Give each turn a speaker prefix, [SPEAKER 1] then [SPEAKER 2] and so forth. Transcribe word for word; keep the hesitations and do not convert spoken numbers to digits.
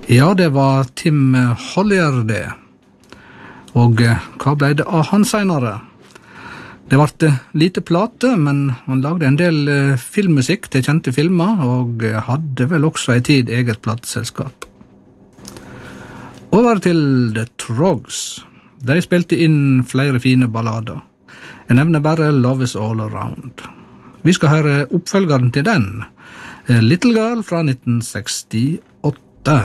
[SPEAKER 1] Ja, det var Tim Hollier det. Og hva ble det av han senere? Det ble lite plate, men han lagde en del filmmusikk til kjente filmer, og hadde vel også en tid eget plateselskap. Over til The Troggs. De spilte inn flere fine ballader. Jeg nevner bare Love is All Around. Vi skal høre oppfølgeren til den, Little Girl fra nitten seksti.